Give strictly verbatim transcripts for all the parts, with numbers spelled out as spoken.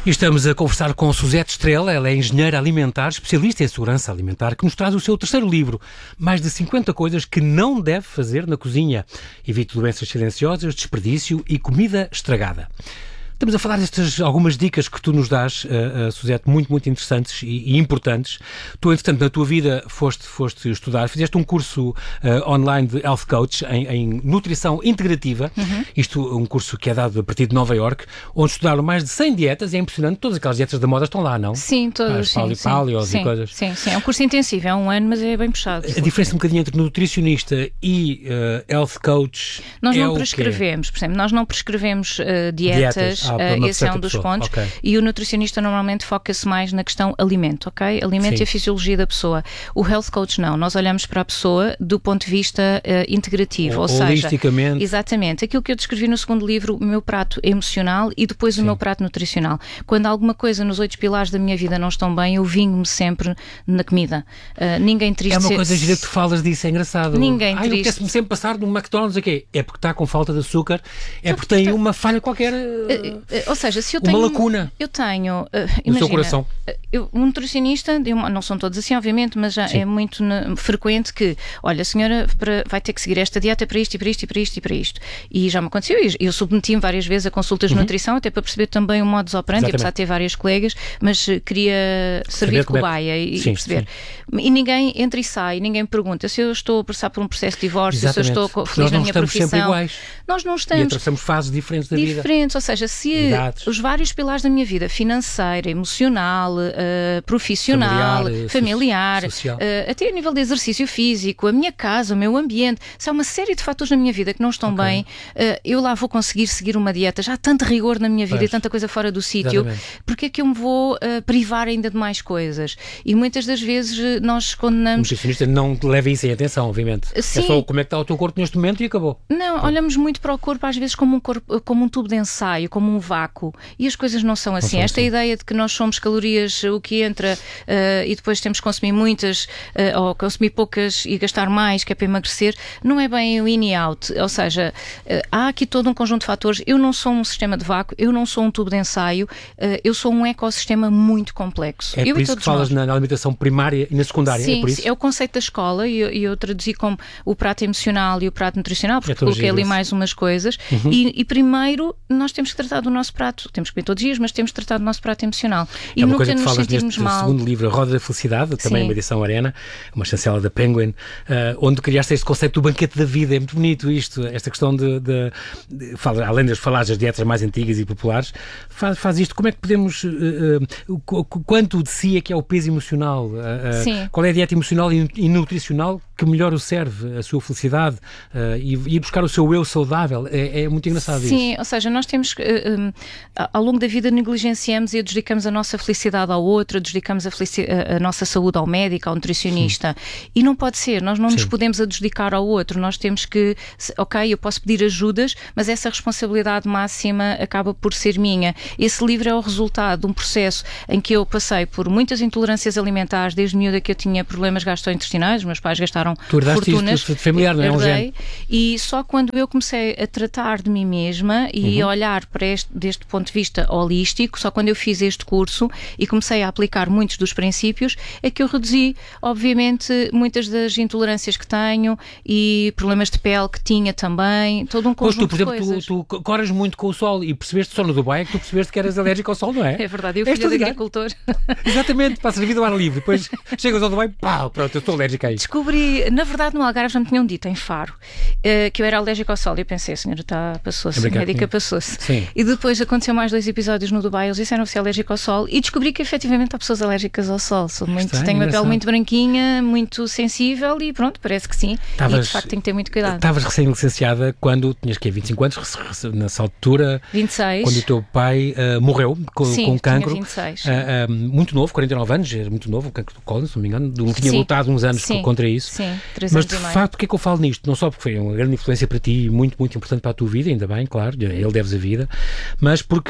E estamos a conversar com Suzete Estrela, ela é engenheira alimentar, especialista em segurança alimentar, que nos traz o seu terceiro livro, mais de cinquenta coisas que não deve fazer na cozinha. Evite doenças silenciosas, desperdício e comida estragada. Estamos a falar destas algumas dicas que tu nos dás, uh, uh, Suzete, muito, muito interessantes e, e importantes. Tu, entretanto, na tua vida foste, foste estudar, fizeste um curso uh, online de Health Coach em, em nutrição integrativa, uhum. Isto um curso que é dado a partir de Nova Iorque, onde estudaram mais de cem dietas, e é impressionante, todas aquelas dietas da moda estão lá, não? Sim, todas, sim, paleo, sim, paleos sim, e coisas. Sim, sim, é um curso intensivo, é um ano, mas é bem puxado. A diferença um bocadinho entre nutricionista e uh, Health Coach Nós é não o prescrevemos, por exemplo, nós não prescrevemos uh, dietas, dietas. Ah, uh, esse é um dos pessoa. pontos, Okay. E o nutricionista normalmente foca-se mais na questão alimento, ok? Alimento Sim. e a fisiologia da pessoa. O Health Coach não, nós olhamos para a pessoa do ponto de vista uh, integrativo, o, ou seja, holisticamente. Exatamente, aquilo que eu descrevi no segundo livro, o meu prato emocional e depois Sim. o meu prato nutricional. Quando alguma coisa nos oito pilares da minha vida não estão bem, eu vingo-me sempre na comida. Uh, ninguém triste. É uma coisa gira que tu falas disso, é engraçado. Ninguém Ai, triste. eu quero-me sempre passar de um McDonald's aqui. É porque está com falta de açúcar, é porque tem uma falha qualquer. Uh, uh, uh, ou seja, se eu uma tenho. lacuna. Eu tenho. Uh, no imagina, seu coração. Eu, um nutricionista, não são todos assim, obviamente, mas já Sim. é muito na, frequente que, olha, a senhora para, vai ter que seguir esta dieta para isto e para isto e para isto e para isto. E já me aconteceu, e eu submeti-me várias vezes a consultas uhum. de nutrição, até para perceber também o modus operandi, apesar de ter várias colegas, mas queria servir de cobaia é que... e, sim, e perceber. Sim. E ninguém entra e sai, ninguém pergunta se eu estou a passar por um processo de divórcio, Exatamente. se eu estou feliz na minha profissão. Nós não estamos sempre iguais. Nós não estamos. E atravessamos fases diferentes da diferentes, vida. Diferentes, ou seja, se Idades. Os vários pilares da minha vida, financeira, emocional, uh, profissional, familiar, familiar social. Uh, até a nível de exercício físico, a minha casa, o meu ambiente, se há uma série de fatores na minha vida que não estão okay. bem, uh, eu lá vou conseguir seguir uma dieta, já há tanto rigor na minha vida pois. E tanta coisa fora do sítio, porque é que eu me vou uh, privar ainda de mais coisas? E muitas das vezes nós condenamos... O nutricionista não leva isso em atenção, obviamente. Sim. É só como é que está o teu corpo neste momento e acabou. Não, Pronto. Olhamos muito para o corpo às vezes como um, corpo, como um tubo de ensaio, como um vácuo, e as coisas não são assim. Não Esta assim. Ideia de que nós somos calorias, o que entra uh, e depois temos que consumir muitas uh, ou consumir poucas e gastar mais, que é para emagrecer, não é bem o in e out. Ou seja, uh, há aqui todo um conjunto de fatores. Eu não sou um sistema de vácuo, eu não sou um tubo de ensaio, uh, eu sou um ecossistema muito complexo. É eu por isso que falas nós. Na alimentação primária e na secundária, sim, é por isso? Sim, é o conceito da escola e eu, eu traduzi como o prato emocional e o prato nutricional, porque é coloquei ali mais umas coisas. Uhum. E, e primeiro nós temos que tratar do nosso prato, temos que comer todos os dias, mas temos que tratar do nosso prato emocional. E é uma nunca coisa que nos falas sentirmos neste mal. segundo livro, A Roda da Felicidade, também Sim. uma edição Arena, uma chancela da Penguin, uh, onde criaste este conceito do banquete da vida. É muito bonito isto, esta questão de, de, de, de além de falar das dietas mais antigas e populares, faz, faz isto, como é que podemos, uh, uh, quanto de si é que é o peso emocional? Uh, uh, qual é a dieta emocional e, e nutricional que melhor o serve, a sua felicidade, uh, e ir buscar o seu eu saudável? É, é muito engraçado Sim, isso. Sim, ou seja, nós temos, uh, um, ao longo da vida negligenciamos e adjudicamos a nossa felicidade ao outro, adjudicamos a, a, a nossa saúde ao médico, ao nutricionista, Sim. e não pode ser, nós não Sim. nos podemos adjudicar ao outro, nós temos que, ok, eu posso pedir ajudas, mas essa responsabilidade máxima acaba por ser minha. Esse livro é o resultado de um processo em que eu passei por muitas intolerâncias alimentares, desde miúda que eu tinha problemas gastrointestinais, os meus pais gastaram tu fortunas. Isto, familiar, não é? Um herdei, e só quando eu comecei a tratar de mim mesma e uhum. a olhar para este, deste ponto de vista holístico, só quando eu fiz este curso e comecei a aplicar muitos dos princípios, é que eu reduzi, obviamente, muitas das intolerâncias que tenho e problemas de pele que tinha também, todo um conjunto pois tu, por exemplo, de coisas. Tu, tu corres muito com o sol e percebeste só no Dubai é que tu percebeste que eras alérgico ao sol, não é? É verdade, eu filho de agricultor. Exatamente, passas a vida ao ar livre, depois chegas ao Dubai, pá, pronto, eu estou alérgica a isso. Descobri, na verdade, no Algarve já me tinham dito, em Faro, uh, que eu era alérgica ao sol e eu pensei, a senhora está, passou-se, a médica passou-se. Sim. E depois aconteceu mais dois episódios no Dubai, eles disseram se alérgico ao sol e descobri que efetivamente há pessoas alérgicas ao sol. Sou muito, Estranho, tenho uma engraçado. pele muito branquinha, muito sensível e pronto, parece que sim. Tavas, e de facto tenho que ter muito cuidado. Estavas recém-licenciada quando tinhas que vinte e cinco anos, nessa altura, vinte e seis. Quando o teu pai uh, morreu com, sim, com cancro. Tinha vinte e seis. Uh, uh, muito novo, quarenta e nove anos, era muito novo, o cancro do colo, se não me engano. Tinha sim. lutado uns anos sim. contra isso. Sim, três Mas anos de e meio. facto, porque é que eu falo nisto? Não só porque foi uma grande influência para ti, muito, muito importante para a tua vida, ainda bem, claro, ele deves a vida, mas porque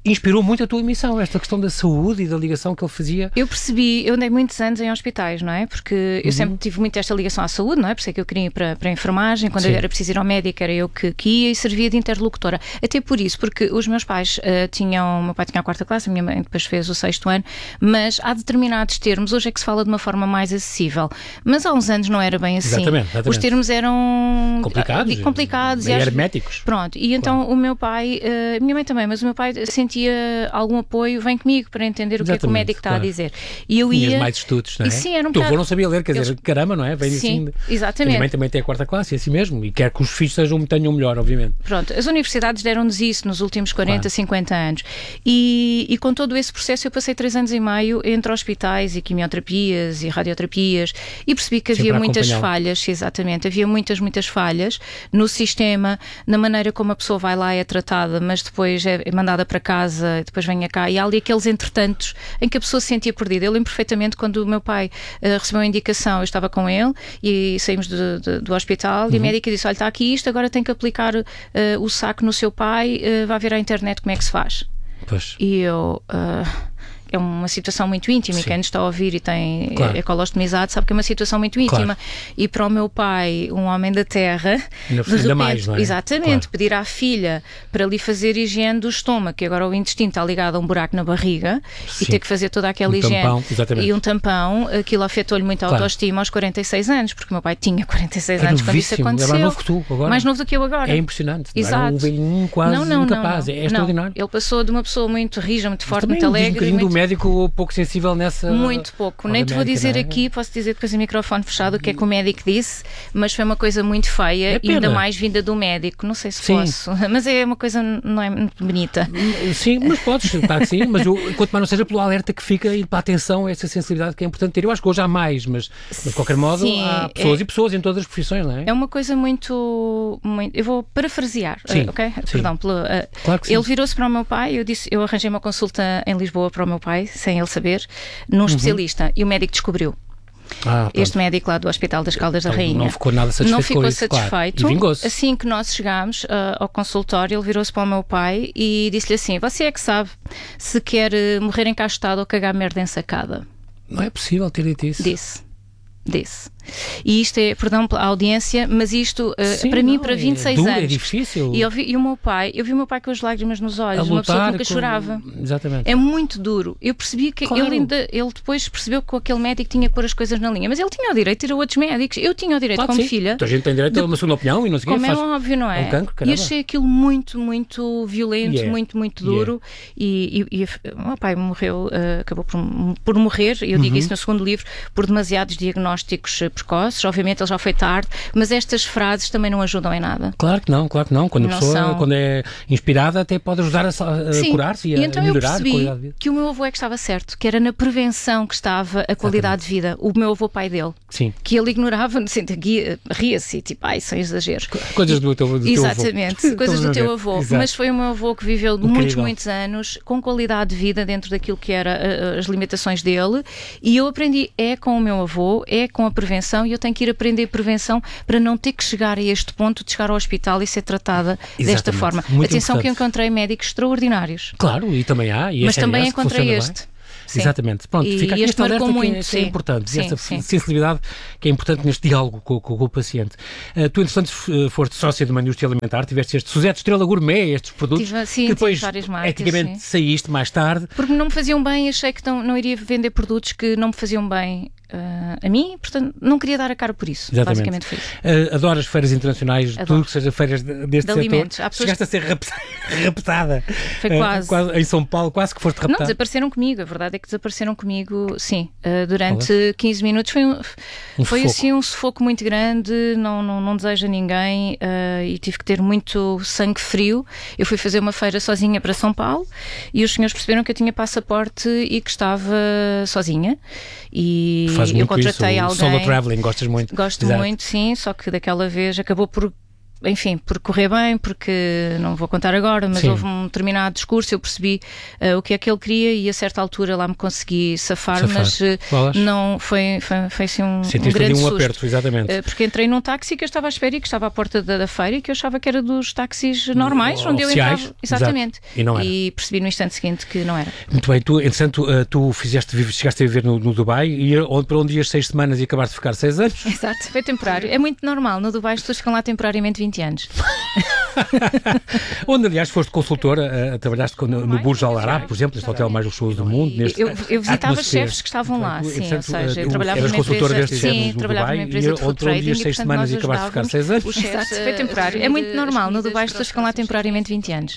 inspirou muito a tua emissão, esta questão da saúde e da ligação que ele fazia. Eu percebi, eu andei muitos anos em hospitais, não é? Porque eu uhum. sempre tive muito esta ligação à saúde, não é? Por isso é que eu queria ir para, para a enfermagem, quando eu era preciso ir ao médico era eu que, que ia e servia de interlocutora. Até por isso, porque os meus pais uh, tinham, o meu pai tinha a quarta classe, a minha mãe depois fez o sexto ano, mas há determinados termos, hoje é que se fala de uma forma mais acessível, mas há uns anos não era bem assim. Exatamente, exatamente. Os termos eram complicados, complicados e herméticos. Pronto, e então claro. O meu pai, uh, minha mãe também, mas o meu pai sentia algum apoio, vem comigo para entender o que é que o médico está claro. A dizer. E eu Tinhas ia... mais estudos, não é? E sim, era um tu bocado... avô não sabia ler, quer dizer, Eles... caramba, não é? Vem sim, assim... exatamente. A minha mãe também tem a quarta classe, é assim mesmo, e quer que os filhos sejam, tenham melhor, obviamente. Pronto, as universidades deram-nos isso nos últimos quarenta, claro. cinquenta anos. E, e com todo esse processo eu passei três anos e meio entre hospitais e quimioterapias e radioterapias e percebi que havia muitas falhas, exatamente, havia muitas, muitas falhas no sistema, na maneira como a pessoa vai lá e é tratada, mas depois é mandada para casa, depois vem cá, e há ali aqueles entretantos em que a pessoa se sentia perdida. Eu lembro perfeitamente quando o meu pai uh, recebeu a indicação, eu estava com ele e saímos do, do, do hospital uhum. e a médica disse, olha, está aqui isto, agora tem que aplicar uh, o saco no seu pai, uh, vai ver à internet como é que se faz. Pois. E eu... Uh, é uma situação muito íntima, sim. E quem nos está a ouvir e tem claro. É colostomizado sabe que é uma situação muito íntima. Claro. E para o meu pai, um homem da terra, ainda, de repente, ainda mais, não é? Exatamente, claro. Pedir à filha para lhe fazer higiene do estômago, que agora o intestino está ligado a um buraco na barriga, sim. E ter que fazer toda aquela um higiene tampão, exatamente. E um tampão, aquilo afetou-lhe muito a claro. Autoestima aos quarenta e seis anos, porque o meu pai tinha quarenta e seis é anos quando isso aconteceu. É mais novo que tu agora. Mais novo do que eu agora. É impressionante. Exato. Era um velhinho quase não, não, incapaz. Não, não. É extraordinário. Não. Ele passou de uma pessoa muito rija, muito forte, muito um alegre. Um muito... do médico pouco sensível nessa... Muito pouco. Nem te vou dizer aqui, posso dizer depois em microfone fechado o que é que o médico disse, mas foi uma coisa muito feia, e ainda mais vinda do médico. Não sei se sim. Posso, mas é uma coisa, não é muito bonita. Sim, mas podes, claro que sim, mas eu, quanto mais não seja pelo alerta que fica e para a atenção, essa sensibilidade que é importante ter. Eu acho que hoje há mais, mas, mas de qualquer modo sim, há pessoas é, e pessoas em todas as profissões, não é? É uma coisa muito... muito eu vou parafrasear, sim, ok? Sim. Perdão. Pelo, uh, claro que sim. Ele virou-se para o meu pai, eu, disse, eu arranjei uma consulta em Lisboa para o meu pai, sem ele saber, num especialista, uhum. E o médico descobriu. Ah, este médico lá do Hospital das Caldas então, da Rainha não ficou nada satisfeito não ficou com isso, satisfeito claro. E vingou-se. Assim que nós chegámos uh, ao consultório, ele virou-se para o meu pai e disse-lhe assim, você é que sabe se quer uh, morrer encastado ou cagar merda ensacada. Não é possível ter dito isso. Disse Disse. E isto é, perdão pela audiência, mas isto uh, sim, para mim, não, para vinte e seis é duro, anos. É difícil. E, eu vi, e o meu pai, eu vi o meu pai com as lágrimas nos olhos, uma pessoa que nunca com... chorava. Exatamente. É muito duro. Eu percebi que claro. ele, ainda, ele depois percebeu que aquele médico tinha que pôr as coisas na linha, mas ele tinha o direito de ir a outros médicos. Eu tinha o direito, claro, como sim. filha. Então a gente tem direito de... a uma segunda opinião e não sei o que. Como faz... é óbvio, não é? É um cancro, e achei aquilo muito, muito violento, yeah. muito, muito duro. Yeah. E, e, e o meu pai morreu, uh, acabou por, por morrer, e eu digo uhum. isso no segundo livro, por demasiados diagnósticos precoces. Obviamente ele já foi tarde, mas estas frases também não ajudam em nada. Claro que não, claro que não. Quando não a pessoa são... quando é inspirada até pode ajudar a, a curar-se e, e a então melhorar a qualidade de vida. Que o meu avô é que estava certo, que era na prevenção que estava a qualidade Exatamente. De vida. O meu avô pai dele. Sim. Que ele ignorava, ria-se, tipo, ai, sem exageros. Coisas do teu, do Exatamente, teu avô. coisas do teu avô. Exato. Mas foi o meu avô que viveu Incrível. muitos, muitos anos com qualidade de vida dentro daquilo que era uh, as limitações dele, e eu aprendi, é com o meu avô, é com a prevenção, e eu tenho que ir aprender prevenção para não ter que chegar a este ponto de chegar ao hospital e ser tratada Exatamente. Desta forma. Muito Atenção importante. Que eu encontrei médicos extraordinários. Claro, e também há. E mas também encontrei este. Sim. Exatamente. Pronto, e fica aqui este alerta muito, que, é, que é importante. Sim, e esta sim. sensibilidade que é importante neste diálogo com, com, com o paciente. Uh, tu, entretanto, foste sócia de uma indústria alimentar, tiveste este Suzete Estrela Gourmet, estes produtos, tive, sim, que depois, várias marcas, eticamente, sim. saíste mais tarde. Porque não me faziam bem, achei que não, não iria vender produtos que não me faziam bem uh, a mim, portanto, não queria dar a cara por isso. Exatamente. Basicamente foi isso. Uh, adoras feiras internacionais, Adoro. tudo que seja feiras deste de setor. Alimentos. Pessoas... Chegaste a ser raptada. Foi quase. Uh, quase. Em São Paulo, quase que foste raptada. Não, desapareceram comigo, a verdade é que desapareceram comigo, sim, uh, durante Olá. quinze minutos. Foi, um, um foi sufoco. assim um sufoco muito grande, não, não, não desejo a ninguém, uh, e tive que ter muito sangue frio. Eu fui fazer uma feira sozinha para São Paulo e os senhores perceberam que eu tinha passaporte e que estava sozinha. E Faz eu muito contratei isso, alguém. Solo traveling, gostas muito? Gosto Exato. muito, sim, só que daquela vez acabou por enfim, por correr bem, porque não vou contar agora, mas Sim. houve um determinado discurso, eu percebi uh, o que é que ele queria e a certa altura lá me consegui safar, safar. mas uh, não foi, foi, foi assim um, um grande um susto. aperto, exatamente. Uh, porque entrei num táxi que eu estava à espera e que estava à porta da, da feira e que eu achava que era dos táxis normais, o, onde oficiais, eu entrava. Exatamente. E, não era. E percebi no instante seguinte que não era. Muito bem, tu, entretanto, uh, tu fizeste, chegaste a viver no, no Dubai e onde, para onde ias seis semanas e acabaste de ficar seis anos. Exato, foi temporário. É muito normal, no Dubai as pessoas ficam lá temporariamente vinte anos. Onde, aliás, foste consultora, uh, trabalhaste no, no Burj Al Arab, por exemplo, este hotel mais luxuoso do mundo. Neste eu, eu visitava chefes que estavam lá, sim, ou seja, eu trabalhava numa empresa, sim, trabalhava numa empresa de food trading e, portanto, nós ajudávamos os chefes. Foi temporário. É muito normal, no Dubai as pessoas ficam lá temporariamente vinte anos.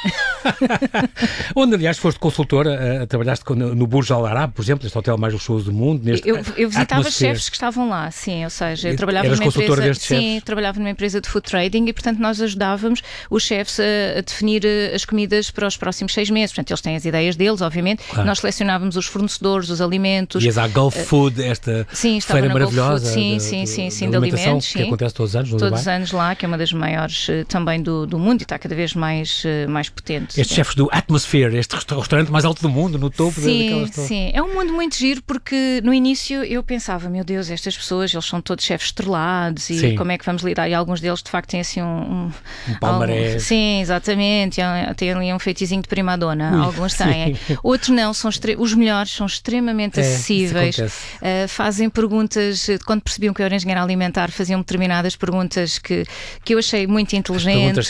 Onde, aliás, foste consultora, uh, trabalhaste no, no Burj Al Arab, por exemplo, este hotel mais luxuoso do mundo. Neste, eu, eu visitava chefes que estavam lá, sim, ou seja, eu trabalhava Eras numa empresa, sim, chefes? trabalhava numa empresa de food trading e, portanto, nós ajudávamos os chefes a, a definir as comidas para os próximos seis meses. Portanto, eles têm as ideias deles, obviamente. Claro. Nós selecionávamos os fornecedores, os alimentos. Ias à Gulf uh, Food, esta sim, feira maravilhosa. Food, sim, de, sim, de, sim, sim, de, de alimentos. Que sim. acontece todos os anos no Todos os Dubai. anos lá, que é uma das maiores uh, também do, do mundo e está cada vez mais, uh, mais potente. Estes chefes do Atmosphere, este restaurante mais alto do mundo, no topo sim, daquelas... Sim, é um mundo muito giro porque no início eu pensava, meu Deus, estas pessoas, eles são todos chefes estrelados e sim. como é que vamos lidar? E alguns deles de facto têm assim um... Um, um palmarés. Algum, sim, exatamente, têm ali um feitizinho de primadona, Ui, alguns têm. Sim. Outros não, são os melhores são extremamente é, acessíveis, uh, fazem perguntas, quando percebiam que eu era engenheiro alimentar, faziam determinadas perguntas que, que eu achei muito inteligentes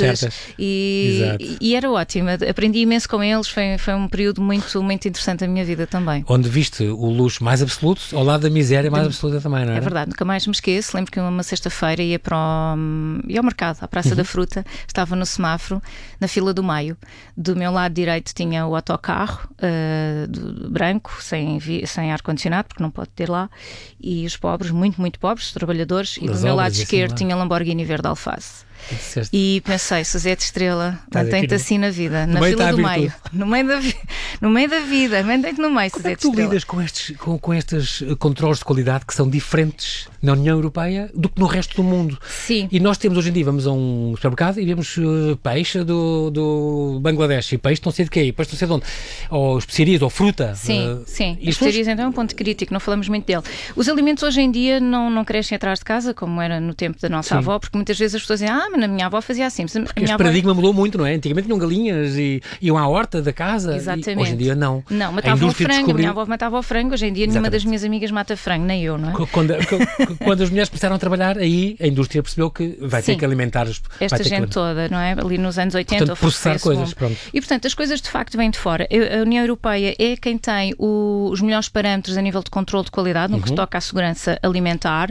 e, e era ótimo, aprendi imenso com eles, foi, foi um período muito, muito interessante da minha vida também. Onde viste o luxo mais absoluto ao lado da miséria mais de, absoluta também, não é? É verdade, nunca mais me esqueço, lembro que uma sexta-feira ia para o, ia ao mercado, à Praça uhum. da Fruta, estava no semáforo, na fila do meio, do meu lado direito tinha o autocarro uh, do, branco, sem, sem ar-condicionado, porque não pode ter lá, e os pobres, muito, muito pobres, os trabalhadores, e do meu lado esquerdo tinha Lamborghini verde alface. E, e pensei, Suzete Estrela, mantém-te assim na vida, na fila do meio, no meio da, vi no meio da vida, mantém-te no meio, Suzete Estrela. Como é que tu lidas com estes, com, com estes controles de qualidade que são diferentes na União Europeia do que no resto do mundo? Sim. E nós temos hoje em dia, vamos a um supermercado e vemos uh, peixe do, do Bangladesh e peixe não sei de quê, e peixe não sei de onde, ou especiarias, ou fruta. Sim, uh, sim. As especiarias então é um ponto crítico, não falamos muito dele. Os alimentos hoje em dia não, não crescem atrás de casa, como era no tempo da nossa sim. avó, porque muitas vezes as pessoas dizem, ah, mas na minha avó fazia assim. Mas a porque minha este avó... paradigma mudou muito, não é? Antigamente tinham galinhas e iam à horta da casa. Exatamente. E hoje em dia não. Não, matavam o frango. Descobriu... A minha avó matava o frango. Hoje em dia nenhuma das minhas amigas mata frango, nem eu, não é? Quando, quando as mulheres começaram a trabalhar, aí a indústria percebeu que vai sim. ter que alimentar os... Esta gente que... toda, não é? Ali nos anos oitenta. Portanto, processar coisas, pronto. E portanto, as coisas de facto vêm de fora. A União Europeia é quem tem o, os melhores parâmetros a nível de controle de qualidade, no uhum. que se toca à segurança alimentar.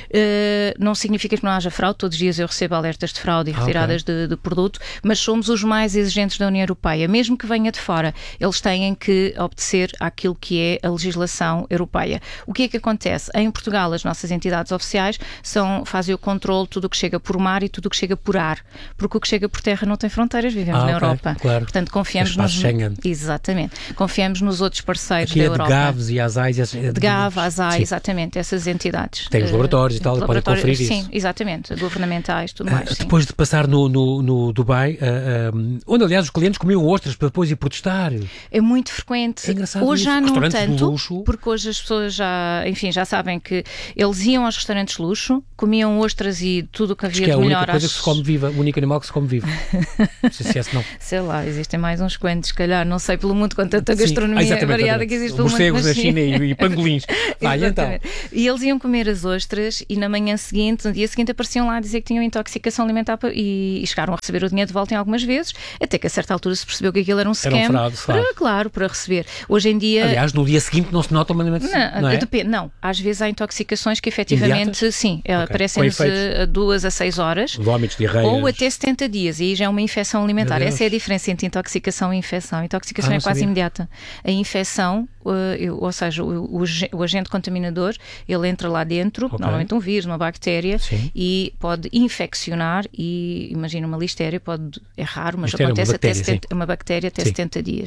Uh, não significa que não haja fraude. Todos os dias eu recebo alertas de fraude e retiradas okay. de, de produto, mas somos os mais exigentes da União Europeia. Mesmo que venha de fora, eles têm que obedecer àquilo que é a legislação europeia. O que é que acontece? Em Portugal, as nossas entidades oficiais são, fazem o controle de tudo o que chega por mar e tudo o que chega por ar, porque o que chega por terra não tem fronteiras, vivemos ah, na okay, Europa. Claro. Portanto, confiamos nos... Schengen. Exatamente. Confiamos nos outros parceiros aqui da é Europa. De Gaves e Asais. De, de Gaves, Asais, exatamente, essas entidades. Tem os laboratórios uh, e tal, podem conferir sim, isso. Sim, exatamente, governamentais, tudo mais. Uh, depois de passar no, no, no Dubai, uh, um, onde aliás os clientes comiam ostras para depois ir protestar. É muito frequente. É engraçado hoje isso. já não Restaurantes tanto, de luxo. porque hoje as pessoas já, enfim, já sabem que eles iam aos restaurantes de luxo, comiam ostras e tudo o que havia que é de melhor. A única coisa às... que se come viva, o único animal que se come vivo. Não sei se é esse não. Sei lá, existem mais uns quantos, se calhar, não sei pelo mundo, com tanta gastronomia ah, variada que existe pelo mundo. Morcegos na China e, e pangolins. Vai, então. E eles iam comer as ostras e na manhã seguinte, no dia seguinte apareciam lá a dizer que tinham intoxicação alimentar e, e chegaram a receber o dinheiro de volta em algumas vezes, até que a certa altura se percebeu que aquilo era um scam. Era um fraude, para, claro. claro, para receber. Hoje em dia... Aliás, no dia seguinte não se nota uma alimentação, não, não é? Depende, não. Às vezes há intoxicações que efetivamente, imediatas? Sim, okay. aparecem-nos a duas a seis horas. Vómitos, diarreias. Ou até setenta dias, e aí já é uma infecção alimentar. Essa é a diferença entre intoxicação e infecção. A intoxicação ah, é quase sabia. imediata. A infecção, uh, ou seja, o, o, o agente contaminador, ele entra lá dentro, okay. normalmente um vírus, uma bactéria, sim. e pode infeccionar e, imagina uma listéria, pode errar, mas listéria, acontece uma bactéria, até setenta, uma bactéria até sim. setenta dias, sim.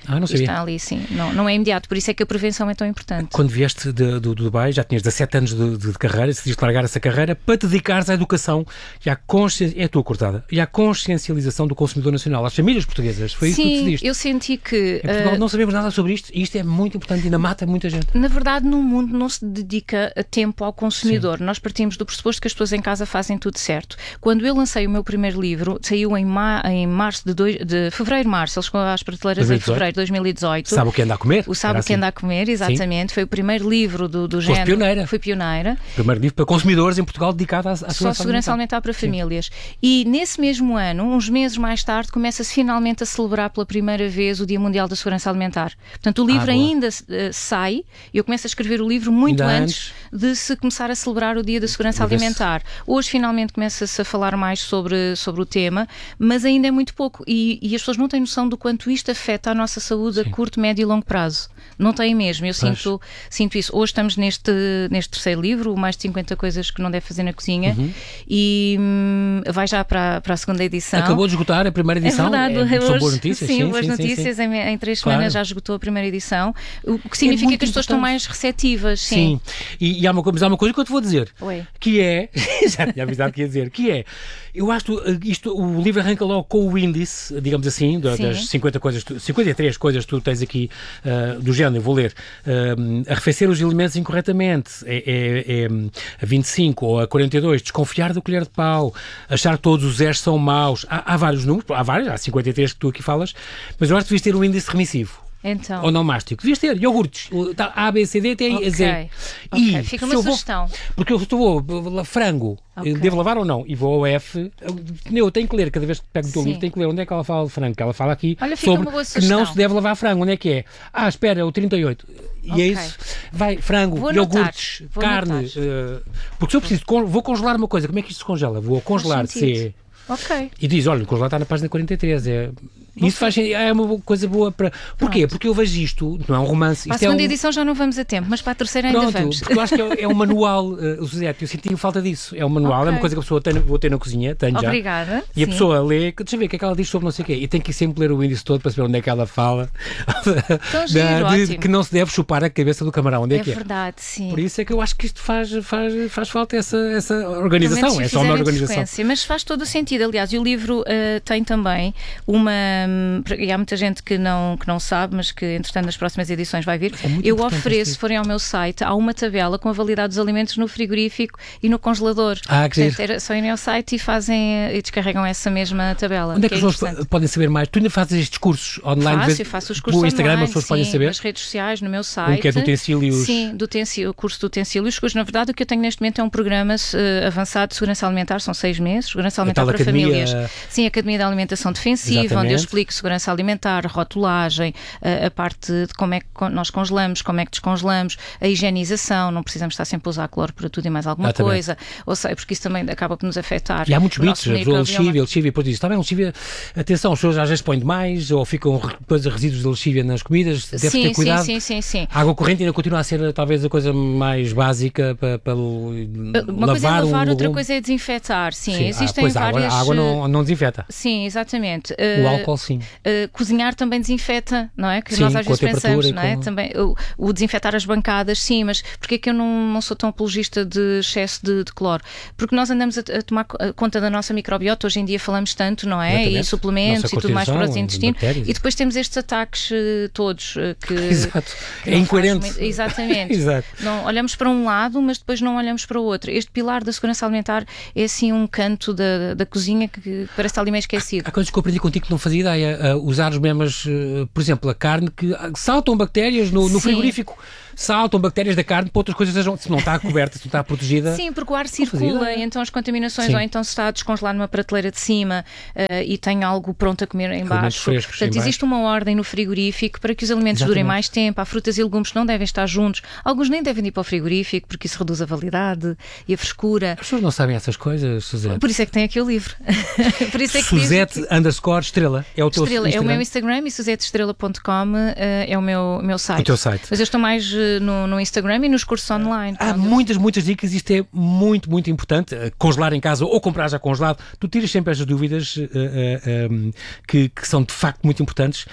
Ah, não sabia. Está ali, sim. Não, não é imediato, por isso é que a prevenção é tão importante. Quando vieste de, do, do Dubai, já tinhas dezassete anos de, de, de carreira, decidiste largar essa carreira para te dedicares à educação e à consciência, é a tua cortada, e à consciencialização do consumidor nacional, às famílias portuguesas. Foi isso que tu decidiste. Sim, eu senti que... Em Portugal uh, não sabemos nada sobre isto e isto é muito importante e ainda mata muita gente. Na verdade, no mundo não se dedica tempo ao consumidor. Sim. Nós partimos do pressuposto que as pessoas em casa fazem tudo certo. Quando eu lancei o meu primeiro livro, saiu em, ma em março de, dois, de fevereiro, março, ele chegou às prateleiras em fevereiro de dois mil e dezoito. Sabe o que anda a comer? O Sabe o que assim. anda a comer, exatamente. Sim. Foi o primeiro livro do, do género. Pioneira. Fui pioneira. Primeiro livro para consumidores em Portugal dedicado à, à segurança alimentar. Só segurança alimentar para famílias. Sim. E nesse mesmo ano, uns meses mais tarde, começa-se finalmente a celebrar pela primeira vez o Dia Mundial da Segurança Alimentar. Portanto, o livro ah, ainda uh, sai, e eu começo a escrever o livro muito ainda antes, antes de se começar a celebrar o Dia da Segurança Alimentar. Hoje finalmente começa-se a falar mais sobre, sobre o tema, mas ainda é muito pouco. E, e as pessoas não têm noção do quanto isto afeta a nossa saúde Sim. a curto, médio e longo prazo. Não têm mesmo. Eu sinto, sinto isso. Hoje estamos neste, neste terceiro livro, mais de cinquenta coisas que não deve fazer na cozinha, uhum. e hum, vai já para, para a segunda edição. Acabou de esgotar a primeira edição? É verdade. É, são hoje, boas notícias. Sim, sim boas sim, notícias. Sim, sim. Em, em três claro. semanas já esgotou a primeira edição, o que significa é que as pessoas estão mais receptivas. Sim. Sim. E, e há, uma, mas há uma coisa que eu te vou dizer, Oi. que é, já tinha avisado que ia dizer, que é, eu acho que isto, o livro arranca logo com o índice, digamos assim, das cinquenta coisas, cinquenta e três coisas que tu tens aqui uh, do género, eu vou ler, uh, arrefecer os alimentos incorretamente, é, é, é a vinte e cinco ou a quarenta e dois, desconfiar da colher de pau, achar que todos os zeros são maus, há, há vários números, há vários, há cinquenta e três que tu aqui falas, mas eu acho que devias ter um índice remissivo. Então. Ou não mástico. Devias ter iogurtes. A, B, C, D, T, I, Z. Okay. E okay. Fica uma sugestão. Vou, porque eu estou frango. Okay. Devo lavar ou não? E vou ao F. Eu tenho que ler, cada vez que pego o teu livro, tenho que ler onde é que ela fala de frango. Ela fala aqui Olha, sobre que não se deve lavar frango. Onde é que é? Ah, espera, o trinta e oito. E okay. é isso. Vai, frango, vou iogurtes, vou carne. Uh, porque se eu preciso, vou congelar uma coisa. Como é que isto se congela? Vou congelar C. Ok. E diz, olha, o congelar está na página quarenta e três. É... Isso faz, é uma coisa boa para... Porquê? Pronto. Porque eu vejo isto, não é um romance... Para isto a segunda é um... edição já não vamos a tempo, mas para a terceira ainda Pronto, vamos. Porque eu acho que é, é um manual, uh, Suzete, eu senti falta disso. É um manual, okay. é uma coisa que a pessoa tem, vou ter na cozinha, tenho já. Obrigada. E sim. a pessoa lê, deixa eu ver o que é que ela diz sobre não sei o quê, e tem que sempre ler o índice todo para saber onde é que ela fala. Então, giro, da, de, ótimo. Que não se deve chupar a cabeça do camarão, onde é, é que é. É verdade, sim. Por isso é que eu acho que isto faz, faz, faz falta essa, essa organização, é só uma organização. Mas faz todo o sentido, aliás, e o livro uh, tem também uma... E há muita gente que não, que não sabe, mas que entretanto nas próximas edições vai vir. É eu ofereço, se forem ao meu site, há uma tabela com a validade dos alimentos no frigorífico e no congelador. Ah, que Portanto, só irem ao site e fazem e descarregam essa mesma tabela. Onde é que, que as pessoas podem saber mais? Tu ainda fazes estes cursos online? Faço, vez, eu faço os cursos no Instagram online, as pessoas sim, podem saber? nas redes sociais, no meu site. Um que é de utensílios? Sim, do utensílio, o curso de utensílios. Na verdade, o que eu tenho neste momento é um programa uh, avançado de segurança alimentar, são seis meses, segurança alimentar para academia... famílias. Sim, Academia de Alimentação Defensiva, Exatamente. Onde eu explico segurança alimentar, rotulagem, a, a parte de como é que nós congelamos, como é que descongelamos, a higienização, não precisamos estar sempre a usar cloro para tudo e mais alguma Exatamente. Coisa, ou seja, porque isso também acaba por nos afetar. E há muitos mitos, a pessoa lexívia, lexívia, depois diz, está bem, lexívia, atenção, as pessoas às vezes põem demais, ou ficam depois resíduos de lexívia nas comidas, deve sim, ter cuidado. Sim, sim, sim, sim. A água corrente ainda continua a ser talvez a coisa mais básica para, para uma lavar coisa é lavar, um outra coisa é desinfetar, sim, sim. Existem ah, pois, várias... A água, a água não, não desinfeta. Sim, exatamente. O uh, álcool, sim. Uh, cozinhar também desinfeta, não é? Que sim, nós às vezes pensamos, não é? Com... Também, o, o desinfetar as bancadas, sim, mas porquê é que eu não, não sou tão apologista de excesso de, de cloro? Porque nós andamos a, a tomar conta da nossa microbiota, hoje em dia falamos tanto, não é? Exatamente. E suplementos e tudo mais para o intestino. E depois temos estes ataques uh, todos uh, que... Exato. Que é incoerente. Muito... Exatamente. Exato. Não, olhamos para um lado, mas depois não olhamos para o outro. Este pilar da segurança alimentar é assim um canto da, da cozinha que parece estar ali meio esquecido. Há, há coisas que eu aprendi contigo que não fazia ideia. Uh, usar os mesmos, uh, por exemplo, a carne, que saltam bactérias no, no frigorífico. Saltam bactérias da carne para outras coisas, se não está coberta, se não está protegida. Sim, porque o ar circula e então as contaminações, Sim. ou então se está a descongelar numa prateleira de cima uh, e tem algo pronto a comer em baixo. Frescos, Portanto, em existe baixo. Uma ordem no frigorífico para que os alimentos Exatamente. Durem mais tempo. Há frutas e legumes que não devem estar juntos. Alguns nem devem ir para o frigorífico porque isso reduz a validade e a frescura. As pessoas não sabem essas coisas, Suzete. Por isso é que tem aqui o livro. Por isso é que Suzete underscore estrela. É o teu Estrela, Instagram. É o meu Instagram e suzete estrela ponto com uh, é o meu, meu site. O teu site. Mas eu estou mais uh, no, no Instagram e nos cursos online. Há muitas, muitas dicas. Isto é muito, muito importante. Uh, congelar em casa ou comprar já congelado. Tu tiras sempre estas dúvidas uh, uh, um, que, que são de facto muito importantes.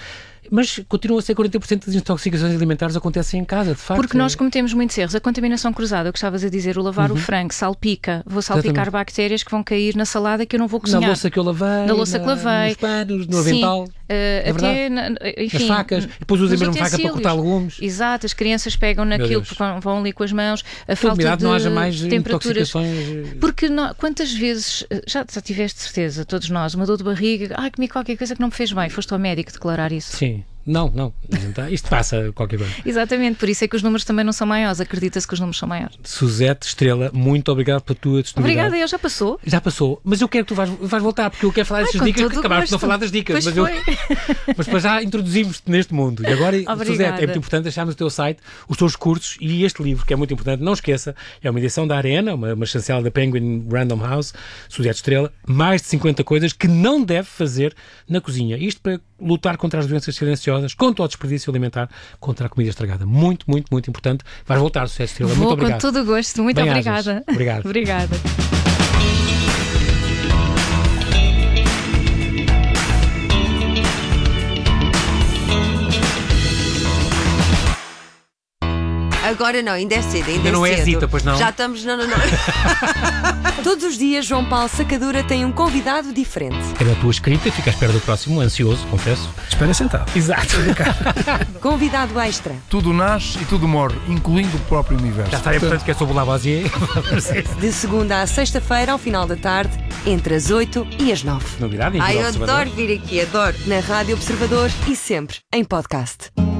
Mas continua a ser quarenta por cento das intoxicações alimentares acontecem em casa, de facto. Porque nós cometemos muitos erros. A contaminação cruzada, eu gostavas de dizer, o lavar uhum. o frango, salpica, vou salpicar Exatamente. bactérias que vão cair na salada que eu não vou cozinhar. Na louça que eu lavei, na louça que lavei, nos panos, no avental. Sim. Uh, é até, na, enfim, as facas, depois usam a mesma faca para cortar legumes. Exato, as crianças pegam naquilo, vão, vão ali com as mãos, a falta de não haja mais temperaturas. Intoxicações. Porque não, quantas vezes, já, já tiveste certeza, todos nós, uma dor de barriga, ai, comi qualquer coisa que não me fez bem, foste ao médico declarar isso? Sim. Não, não, isto passa qualquer coisa. Exatamente, por isso é que os números também não são maiores, acredita-se que os números são maiores. Suzete Estrela, muito obrigado pela tua disponibilidade. Obrigada, eu já passou? Já passou, mas eu quero que tu vais, vais voltar, porque eu quero falar destas dicas, que acabaste de não falar das dicas, mas, eu, mas depois já introduzimos-te neste mundo. E agora, Suzete, é muito importante deixar no teu site os teus cursos e este livro, que é muito importante, não esqueça, é uma edição da Arena, uma, uma chancela da Penguin Random House, Suzete Estrela, mais de cinquenta coisas que não deve fazer na cozinha. Isto para lutar contra as doenças silenciosas, contra o desperdício alimentar, contra a comida estragada. Muito, muito, muito importante. Vais voltar, Suzete Estrela. Vou, muito obrigado. com todo o gosto. Muito Bem obrigada. Ajas. Obrigado. Obrigada. Agora não, ainda é cedo, ainda, ainda é não cedo. é Zita, pois não? Já estamos, não, não, não. Todos os dias, João Paulo Sacadura tem um convidado diferente. É da tua escrita e fica à espera do próximo, ansioso, confesso. Espera sentado. Exato. Convidado extra. Tudo nasce e tudo morre, incluindo o próprio universo. Já está, é portanto que é sobre o Lavoisier. De segunda à sexta-feira, ao final da tarde, entre as oito e as nove. Novidade, em Ai, eu Observador. adoro vir aqui, adoro. Na Rádio Observador e sempre em podcast.